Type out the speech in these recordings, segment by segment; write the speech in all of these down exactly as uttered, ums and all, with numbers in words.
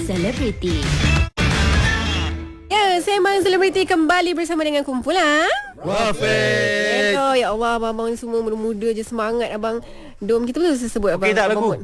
Selebriti. Ya, Sembang Selebriti kembali bersama dengan kumpulan Rafiq. Oh, ya Allah, abang-abang ni semua muda-muda je, semangat abang. Dom kita betul saya sebut abang. Okey tak lagu?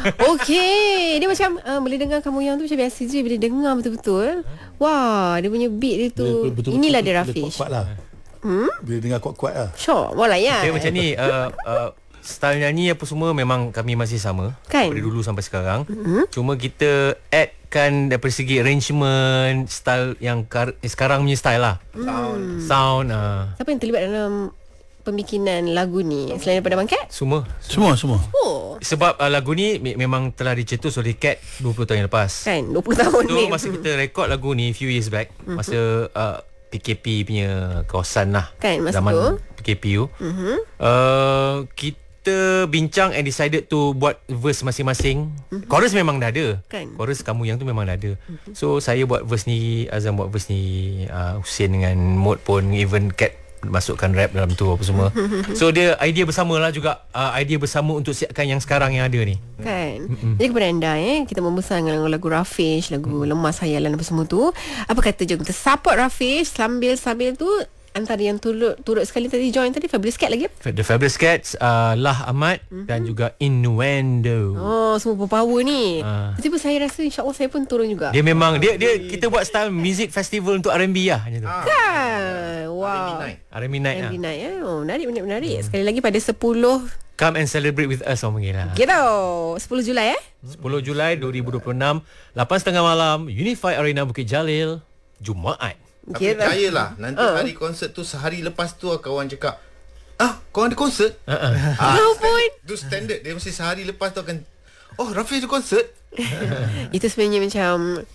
Okey. Dia macam uh, boleh dengar kamu yang tu macam biasa je, bila dengar betul-betul. Wah, dia punya beat dia tu. Betul-betul, Inilah betul, dia betul, Rafiq. kuat-kuat lah. Hmm? Bila dengar kuat-kuat lah. Syok, boleh ya. Dia macam ni uh, uh, style nyanyi apa semua memang kami masih sama Kan? daripada dulu sampai sekarang. Mm-hmm. Cuma kita addkan daripada segi arrangement, style yang kar- eh, sekarang punya style lah. Sound. Sound uh, Siapa yang terlibat dalam pembikinan lagu ni selain daripada Abang Cat? semua. Semua, semua. Oh, Sebab uh, lagu ni me- memang telah dicetus oleh Cat dua puluh tahun yang lepas. kan dua puluh tahun So ni. masa kita rekod lagu ni few years back, mm-hmm. masa uh, P K P punya kawasan lah. Kan, masa zaman tu. P K P tu. Mm-hmm. Uh, kita bincang and decided to buat verse masing-masing. Mm-hmm. Chorus memang dah ada. Kan. Chorus kamu yang tu memang dah ada. Mm-hmm. So saya buat verse ni, Azam buat verse ni, uh, Hussein dengan Mod pun, even Cat masukkan rap dalam tu apa semua. So dia idea bersama lah juga, uh, idea bersama untuk siapkan yang sekarang yang ada ni. Kan. Mm-mm. Jadi kepada anda eh, kita membesar dengan lagu Rafiq, lagu Lemas Hayalan apa semua tu. Apa kata jom kita support Rafiq sambil-sambil tu. Antara yang turut turut sekali tadi join tadi Fabulous Cat lagi. The Fabulous Cats, uh, Lah Ahmad, mm-hmm. dan juga Innuendo. Oh, semua berpower ni. Ah. Tiba-tiba saya rasa insya-Allah saya pun turun juga. Dia memang dia dia kita buat style music festival untuk R and B lah macam tu. Kan. Wow. R and B night R and B lah. night eh. Oh, menarik menarik menarik. Sekali lagi pada sepuluh Come and celebrate with us orang panggil lah. gitu. sepuluh Julai eh. sepuluh Julai dua ribu dua puluh enam, lapan tiga puluh malam, Unified Arena Bukit Jalil, Jumaat. Tapi Gitu. percayalah, nanti Uh. hari konsert tu sehari lepas tu kawan cakap, "Ah, korang ada konsert?" Uh-uh. Ah, Kau standard. pun. Tu standard. Dia mesti sehari lepas tu akan, "Oh, Rafiq ada konsert?" Itu sebenarnya macam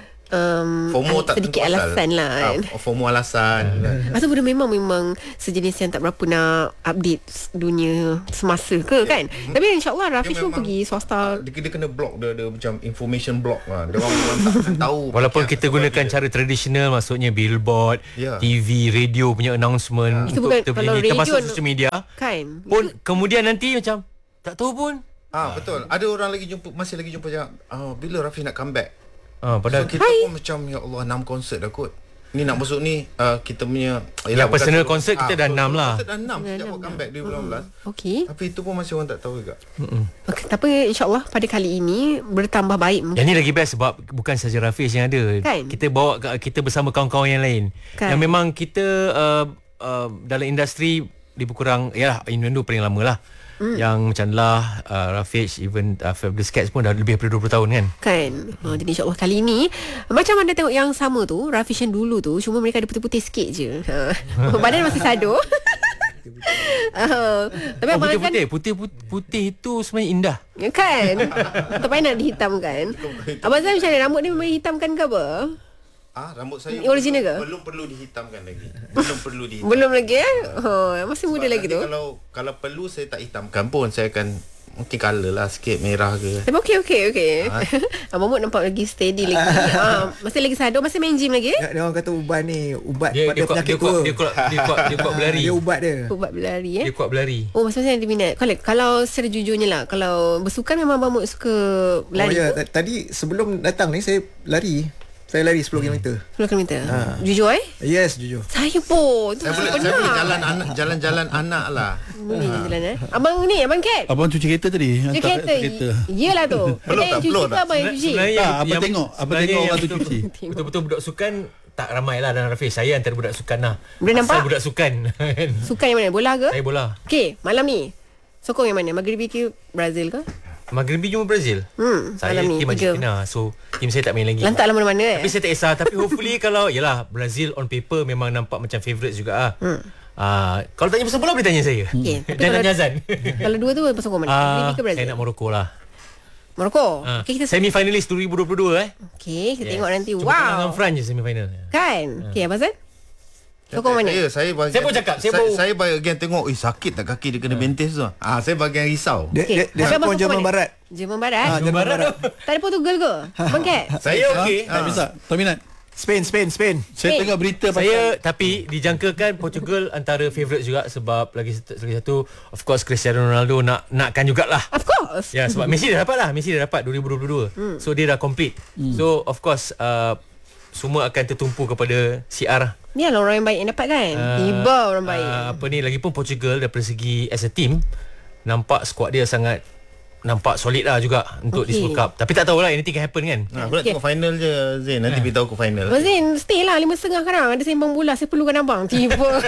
um, FOMO tak sedikit tentu asal. alasan lah kan. Ah, FOMO alasan. Atau benda memang memang sejenis yang tak berapa nak update dunia semasa ke kan. Tapi insyaAllah Rafiq Dia pun memang- pergi swasta. Dia, dia kena block dia, dia macam information block lah. Dia orang, orang tak akan tahu. Walaupun macam kita sebab gunakan dia- cara tradisional, maksudnya billboard, Ya. T V, radio punya announcement Itu untuk bukan- kita kalau bernyanyi, termasuk radio- social media Kan. pun kemudian nanti macam tak tahu pun. Ah, betul. Ada orang lagi jumpa, masih lagi jumpa cakap, "Ah, bila Rafiq nak comeback?" Ah, padahal So kita Hai. pun macam, ya Allah, enam konsert dah kot. Ni nak masuk ni uh, kita punya Yang personal concert kita dah enam lah. Konsert dah enam Dah sejak enam buat comeback dua ribu lapan belas. Okey. Tapi itu pun masih orang tak tahu juga. Okay, tapi insyaAllah pada kali ini bertambah baik mungkin. yang ni lagi best sebab bukan saja Rafiq yang ada. Kan? Kita bawa kita bersama kawan-kawan yang lain. Kan? Yang memang kita uh, uh, dalam industri lebih kurang yalah Innuendo paling lama lah. Mm. Yang macam Lah, uh, Rafiq, even uh, Fabulous Cats pun dah lebih daripada dua puluh tahun kan. Kan. Ha, jadi insyaAllah kali ni macam anda tengok yang sama tu, Rafiq yang dulu tu, cuma mereka ada putih-putih sikit je. Ha. Badan masih sado. uh, tapi Oh, abang kan putih-putih. Putih-putih itu sebenarnya indah. kan. Tak payah nak dihitamkan. Abang Zan macam mana, rambut ni memang dihitamkan ke apa? Ah, rambut saya Original belum, ke? belum perlu dihitamkan lagi. Belum perlu dihitamkan. Belum lagi eh? Oh, masih muda Sebab lagi nanti tu. Kalau kalau perlu saya tak hitamkan pun, saya akan mungkin colour lah sikit, merah ke. Tapi okey okey okey. Abang Mut nampak lagi steady lagi. ha, masih lagi sado, masih main gym lagi? Dia orang kata ubat ni ubat Dia pada dia kuat penyakit dia kuat tua. dia kuat dia kuat dia kuat berlari. Dia ubat dia. Ubat berlari eh. Dia kuat berlari. Oh, masa-masa yang dia minat. Kalau kalau secara jujurnya lah, kalau bersukan memang Abang Mut suka Oh berlari. ya, tu? ta- tadi sebelum datang ni saya lari. Saya lari sepuluh kilometer. sepuluh kilometer. Jujur eh? Yes, jujur. Saya pun. Tu Saya boleh, saya boleh jalan anak, jalan-jalan anak lah. Boleh jalan eh. Abang ni, Abang Cat. Abang cuci kereta tadi. Cuci Hantar kereta. kereta. Yelah tu. Belum Kita yang tak? cuci Belum ke tak? abang yang cuci? Sebenarnya Tak, yang- abang yang- tengok, abang sebenarnya tengok yang orang tu betul- cuci. Betul-betul budak sukan tak ramai lah dalam Rafiq. Saya antara budak sukan lah. Boleh nampak? Asal budak sukan. Sukan yang mana? Bola ke? Saya bola. Okey, malam ni. Sokong yang mana? Maghribi ke Brazil ke? Maghribi cuma Brazil. Hmm, Saya malam ni, tim tiga. Argentina. So tim saya tak main lagi. Lantak lah mana-mana eh. Tapi saya tak kisah. Tapi hopefully kalau yalah Brazil on paper memang nampak macam favourites juga ah. Hmm. Uh, kalau tanya pasal bola boleh tanya saya. Okey, tapi Dan kalau- tanya Azan. Kalau dua tu pasal mana? Ah, Maghribi ke Brazil? saya nak Morocco lah. Morocco. Ah, Okey, kita semi finalis dua ribu dua puluh dua eh. Okey, kita Yes. tengok nanti. Cuma kalah dengan Wow. France je semi final. Kan? Okey, Abang Zan? Sokong mana? Saya, saya bahagian, Saya pun cakap, saya saya, pun- saya bahagian tengok, eh sakit tak kaki dia kena bentis tu. Ah, saya bahagian risau. Dia Okey, dia, dia tapi abang sokong sokong Jerman mana? Barat. Jerman Barat. Ah, Jerman Barat Barat. Tak ada Portugal ke? Abang Cat? Saya okey. Tak bisa. Tak minat. Spain, Spain, Spain. Saya Eh, tengok berita pasal Saya tapi dijangkakan Portugal antara favourite juga sebab lagi lagi satu of course Cristiano Ronaldo nak nakkan jugalah. Of course. Ya sebab Messi dah dapat lah. Messi dah dapat dua ribu dua puluh dua. Hmm. So dia dah complete. Hmm. So of course uh, semua akan tertumpu kepada C R. Ni lah orang yang baik yang dapat kan. Uh, Tiba orang baik. Uh, apa ni lagipun Portugal daripada segi as a team nampak squad dia sangat nampak solid lah juga untuk Okay. this World Cup. Tapi tak tahulah anything can happen kan. Ha, aku nak Okay. tengok final je Zain. Nanti beritahu aku final. Mazin, stay lah lima setengah sekarang. Ada sembang bola. Saya perlukan abang. Tiba.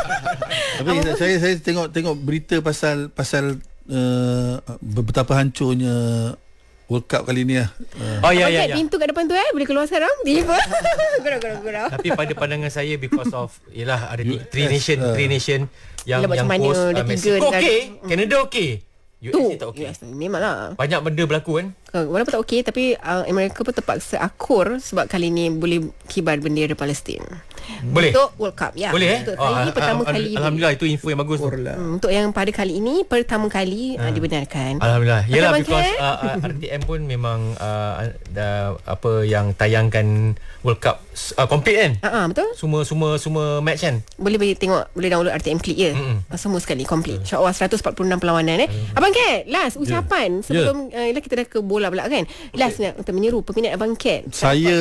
Tapi saya saya tengok tengok berita pasal pasal uh, betapa hancurnya World Cup kali ni lah. Uh, Oh ya Abang ya Kat, ya. pintu kat depan tu eh. Boleh keluar sekarang. Tiba. Gurau, gurau, gurau. Tapi pada pandangan saya because of yalah ada U S, three nation uh, three nation yang Yelah, yang macam mana host ada uh, tiga Mexico negara. okey, Canada okey. U S Tu. A tak okey. Yes, memanglah. Banyak benda berlaku kan. Walaupun tak okey, tapi uh, Amerika pun terpaksa akur sebab kali ni boleh kibar bendera Palestin. Boleh. Untuk World Cup ya. Boleh eh? Untuk kali ini pertama al- kali. Alhamdulillah itu info yang bagus. tu. Hmm, untuk yang pada kali ini pertama kali uh, dibenarkan. Alhamdulillah. Yalah Abang because Kat? uh, uh, R T M pun memang uh, dah apa yang tayangkan World Cup uh, complete kan. Ah uh, betul. Semua semua semua match kan. Boleh bagi tengok, boleh download R T M Click je. Mm-mm. Semua sekali complete. InsyaAllah seratus empat puluh enam perlawanan eh. Abang Kat, last ucapan sebelum uh, yalah kita dah ke bola pula kan. Last nak untuk menyeru peminat Abang Kat. saya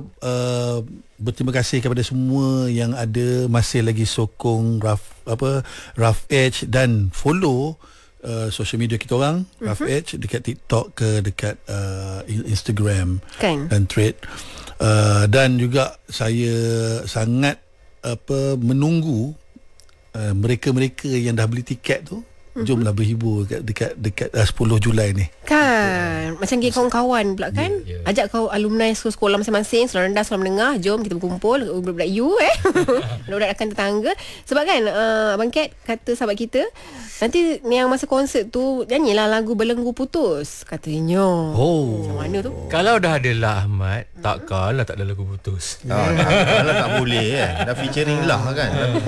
uh, berterima kasih kepada semua yang ada masih lagi sokong Rough apa Rough Edge dan follow uh, social media kita orang uh-huh. Rough Edge dekat TikTok ke dekat uh, Instagram Kan? dan Thread uh, dan juga saya sangat apa menunggu uh, mereka-mereka yang dah beli tiket tu uh-huh. jomlah berhibur dekat dekat, dekat uh, sepuluh Julai ni. Kan macam geng kawan-kawan pula kan. Ya, ya. Ajak kau alumni sekolah masing-masing, sekolah rendah, sekolah menengah, jom kita berkumpul budak-budak you eh. Budak-budak rakan tetangga. Sebab kan uh, Abang Kat kata sahabat kita nanti yang masa konsert tu nyanyilah lagu Belenggu Putus katanya. Oh. Macam mana tu? Kalau dah ada lah Ahmad, takkanlah tak ada lagu putus. Ha, kalau tak boleh kan. Dah featuring lah kan.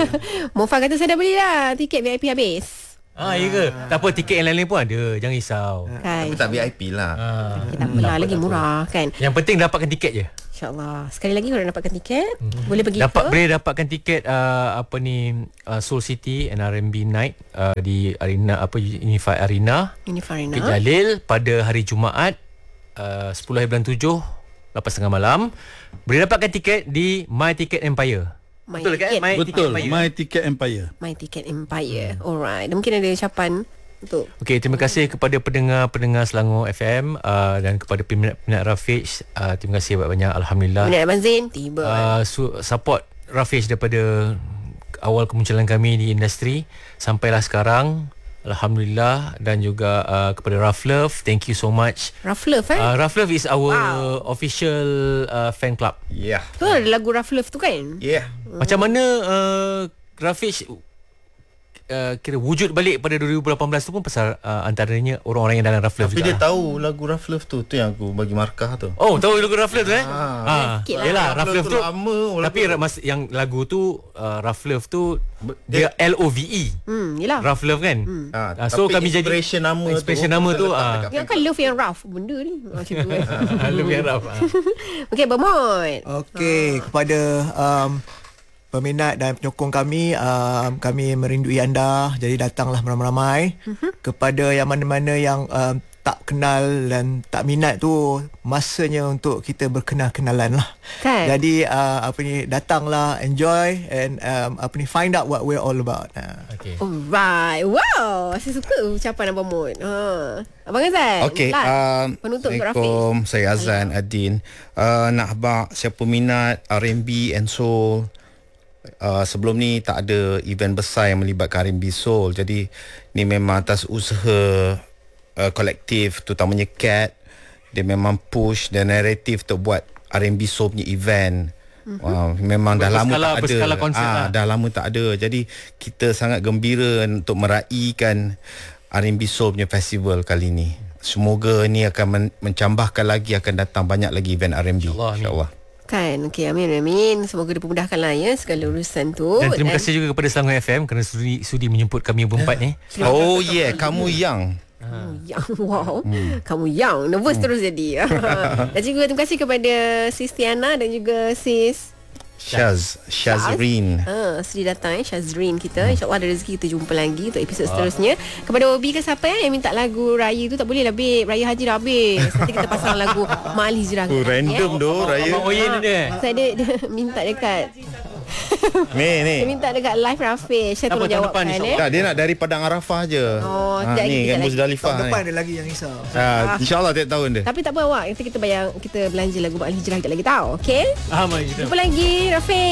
Mofa kata saya dah beli dah tiket V I P habis. Ah, ya ke? Tak apa, tiket yang lain-lain pun ada. Jangan risau. Kan. Tapi tak V I P lah. Ah. Okay, tak apalah, lagi murah kan. Yang penting dapatkan tiket je. InsyaAllah. Sekali lagi kalau dapatkan tiket, boleh pergi Dapat ke boleh dapatkan tiket uh, apa ni uh, Soul City and R and B Night uh, di arena apa Unified Arena Unifarina. Bukit Jalil pada hari Jumaat uh, sepuluh hari bulan tujuh lapan tiga puluh malam. Boleh dapatkan tiket di My Ticket Empire. My Betul kan? Ticket. My Betul, Ticket Empire. My Ticket Empire. My Ticket Empire. Alright. Dan mungkin ada ucapan untuk Okey, terima kasih kepada pendengar-pendengar Selangor F M uh, dan kepada peminat-peminat Rafiq. Uh, terima kasih banyak-banyak. Alhamdulillah. Minat Abang Zain tiba. Uh, su- support Rafiq daripada awal kemunculan kami di industri sampailah sekarang. Alhamdulillah. Dan juga uh, kepada Rough Love, thank you so much. Rough Love eh. Uh, Rough Love is our Wow. official uh, fan club. Yeah. Tu ada lagu Rough Love tu kan. Yeah. Macam mana uh, Rafiq uh, kira wujud balik pada dua ribu lapan belas tu pun pasal uh, antaranya orang-orang yang dalam Rough Love Tapi juga. dia tahu lagu Rough Love tu. Tu yang aku bagi markah tu. Oh, tahu lagu Rough Love tu eh? Ah. Ah, Sikit lah. yalah, Rough Rough Love Love tu tu lama, tapi walaupun- mas, yang lagu tu uh, Rough Love tu Dia- dia L O V E. Hmm, yelah. Rough Love kan? Ah, Ah, so tapi kami jadi inspiration nama tu, inspiration nama kita tu letak ah. dekat Yang kan love yang rough benda ni. Macam tu kan. Love yang rough. ah. Okey, Bermod. Okey, kepada um, peminat dan penyokong kami, um, kami merindui anda. Jadi datanglah ramai-ramai. Kepada yang mana-mana yang um, tak kenal dan tak minat tu, masanya untuk kita berkenal-kenalan lah. Kan? Jadi uh, apa ni, datanglah, enjoy and um, apa ni, find out what we're all about. Uh. Okey. Alright. Wow. Saya suka ucapan Abang Mod. Ha. Abang Azan. Okey, last. um, Penutup untuk Rafiq. Assalamualaikum, saya Azan Adin. Uh, nak habaq siapa minat R and B and Soul. Uh, sebelum ni tak ada event besar yang melibatkan R and B Soul. Jadi ni memang atas usaha uh, kolektif, terutamanya Cat. Dia memang push dan naratif untuk buat R and B Soul punya event. Wow, memang dah lama Berskala- tak ada. berskala konsert lah. Dah lama tak ada. Jadi kita sangat gembira untuk meraihkan R and B Soul punya festival kali ni. Semoga ni akan men- mencambahkan lagi, akan datang banyak lagi event R and B. InsyaAllah, amin. InsyaAllah. Kan. Okey, amin amin. Semoga dipermudahkan lah ya segala urusan tu. Dan terima kasih juga kepada Selangor F M kerana sudi, sudi menjemput kami berempat ni. Oh yeah, kamu yang. Kamu yang wow. Hmm. Kamu yang nervous hmm. terus jadi. Dan juga terima kasih kepada Sis Tiana dan juga Sis Syaz Syazrin. Ha, sedih datang eh Syazrin kita. Hmm. InsyaAllah ada rezeki kita jumpa lagi untuk episod seterusnya. Kepada Obi ke siapa eh, yang minta lagu raya tu tak boleh lah babe. Raya haji dah habis. Nanti kita pasang lagu Mak Ali Hijrah. Oh, random eh. doh raya. Abang Oyen dia. Saya dia, dia minta dekat Ni ni. Dia minta dekat live Rafiq. Saya tolong Apa, tahun depan, jawabkan eh. Tak, dia nak dari Padang Arafah je. Oh, ha, sekejap lagi, ni sekejap kat lagi. Muzdalifah Tahun ni. depan ada lagi yang risau. Ha, InsyaAllah tiap tahun dia. Tapi tak apa awak. Nanti kita bayang, kita belanja lagu Mak Ali Hijrah sekejap lagi tau. Okay? Ah, mari kita. Jumpa lagi Rafiq.